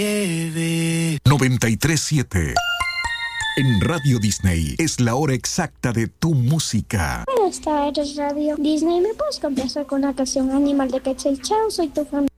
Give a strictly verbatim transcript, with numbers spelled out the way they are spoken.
noventa y tres siete. En Radio Disney es la hora exacta de tu música. Buenas tardes, Radio Disney. ¿Me puedes complacer con la canción Animal de Pixel? Chao, soy tu fan.